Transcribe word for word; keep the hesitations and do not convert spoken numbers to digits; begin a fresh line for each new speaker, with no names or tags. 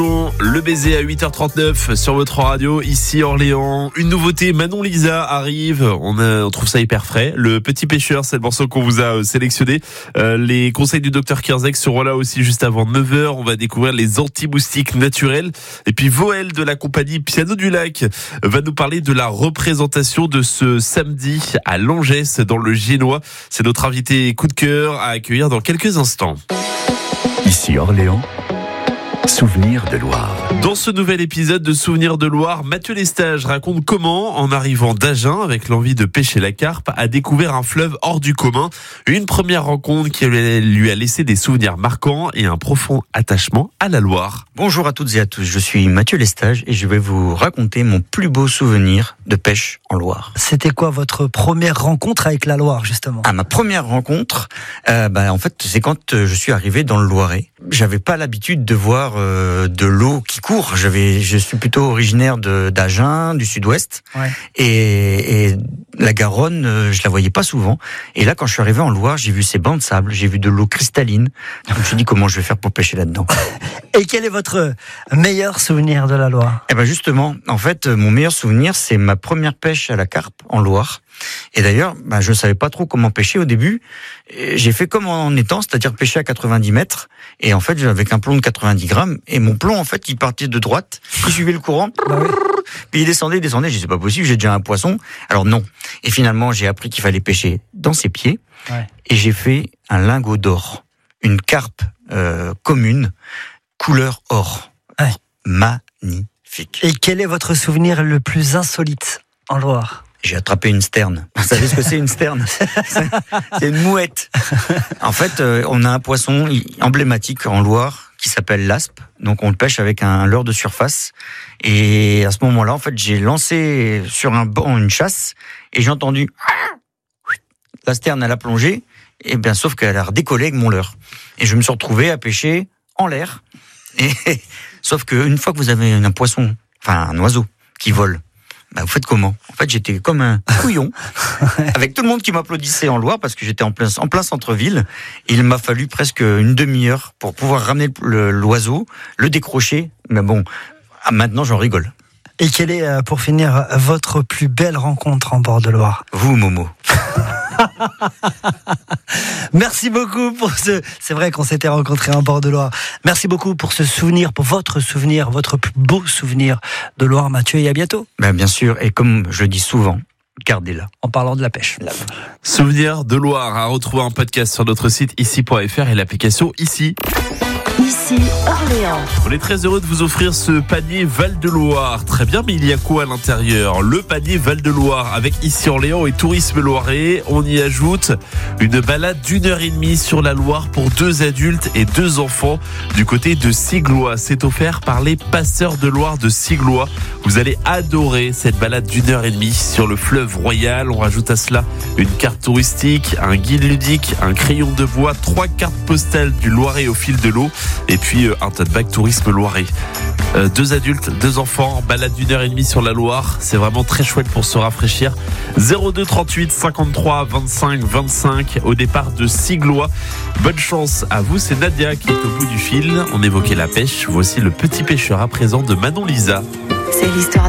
Le baiser à huit heures trente-neuf sur votre radio, ici Orléans. Une nouveauté, Manon Lisa arrive. On, a, on trouve ça hyper frais. Le Petit Pêcheur, c'est le morceau qu'on vous a sélectionné. Euh, les conseils du docteur Kierzek seront là aussi juste avant neuf heures. On va découvrir les anti-moustiques naturels. Et puis Voël de la compagnie Piano du Lac va nous parler de la représentation de ce samedi à Langès dans le Génois. C'est notre invité coup de cœur à accueillir dans quelques instants.
Ici Orléans. Souvenirs de Loire.
Dans ce nouvel épisode de Souvenirs de Loire, Mathieu Lestage raconte comment, en arrivant d'Agen avec l'envie de pêcher la carpe, a découvert un fleuve hors du commun. Une première rencontre qui lui a laissé des souvenirs marquants et un profond attachement à la Loire.
Bonjour à toutes et à tous, je suis Mathieu Lestage et je vais vous raconter mon plus beau souvenir de pêche en Loire.
C'était quoi votre première rencontre avec la Loire, justement ?
Ah, ma première rencontre, euh, bah, en fait, c'est quand je suis arrivé dans le Loiret. J'avais pas l'habitude de voir euh, de l'eau qui court. J'avais, je suis plutôt originaire de, d'Agen, du sud-ouest. Ouais. Et, et la Garonne, euh, je la voyais pas souvent. Et là, quand je suis arrivé en Loire, j'ai vu ces bancs de sable, j'ai vu de l'eau cristalline. Je me suis dit, comment je vais faire pour pêcher là-dedans ?
Et quel est votre meilleur souvenir de la Loire ?
Eh ben justement, en fait, mon meilleur souvenir, c'est ma première pêche à la carpe en Loire. Et d'ailleurs, ben, je ne savais pas trop comment pêcher au début. J'ai fait comme en étang, c'est-à-dire pêcher à quatre-vingt-dix mètres. Et en fait, avec un plomb de quatre-vingt-dix grammes. Et mon plomb, en fait, il partait de droite, il suivait le courant. Bah oui. Puis il descendait, il descendait. Je dis, c'est pas possible, j'ai déjà un poisson. Alors non. Et finalement, j'ai appris qu'il fallait pêcher dans ses pieds. Ouais. Et j'ai fait un lingot d'or. Une carpe euh, commune, couleur or. Ouais. Magnifique.
Et quel est votre souvenir le plus insolite en Loire ?
J'ai attrapé une sterne. Vous savez ce que c'est une sterne ? C'est une mouette. En fait, euh, on a un poisson emblématique en Loire qui s'appelle l'aspe. Donc on le pêche avec un leurre de surface. Et à ce moment-là, en fait, j'ai lancé sur un banc une chasse et j'ai entendu la sterne, elle a plongé. Et bien, sauf qu'elle a redécollé avec mon leurre. Et je me suis retrouvé à pêcher en l'air. Et sauf qu'une fois que vous avez un poisson, enfin un oiseau qui vole, bah, vous faites comment ? En fait, j'étais comme un couillon, avec tout le monde qui m'applaudissait en Loire, parce que j'étais en plein, en plein centre-ville. Il m'a fallu presque une demi-heure pour pouvoir ramener le, l'oiseau, le décrocher. Mais bon, maintenant, j'en rigole.
Et quelle est, pour finir, votre plus belle rencontre en bord de Loire ?
Vous, Momo.
Merci beaucoup pour ce... C'est vrai qu'on s'était rencontrés en bord de Loire. Merci beaucoup pour ce souvenir, pour votre souvenir, votre plus beau souvenir de Loire, Mathieu, et à bientôt.
Ben bien sûr, et comme je le dis souvent, gardez-la.
En parlant de la pêche.
La...
Souvenir de Loire, à retrouver un podcast sur notre site ici point f r et l'application Ici.
Ici Orléans.
On est très heureux de vous offrir ce panier Val-de-Loire. Très bien, mais il y a quoi à l'intérieur ? Le panier Val-de-Loire avec Ici Orléans et Tourisme Loiret. On y ajoute une balade d'une heure et demie sur la Loire pour deux adultes et deux enfants du côté de Siglois. C'est offert par les Passeurs de Loire de Siglois. Vous allez adorer cette balade d'une heure et demie sur le fleuve Royal. On rajoute à cela une carte touristique, un guide ludique, un crayon de bois, trois cartes postales du Loiret au fil de l'eau. Et puis euh, un tote bag Tourisme Loiret. Euh, deux adultes, deux enfants, balade d'une heure et demie sur la Loire. C'est vraiment très chouette pour se rafraîchir. zéro deux trente-huit cinquante-trois vingt-cinq vingt-cinq au départ de Siglois. Bonne chance à vous, c'est Nadia qui est au bout du fil. On évoquait la pêche. Voici Le Petit Pêcheur à présent de Manon Lisa.
C'est l'histoire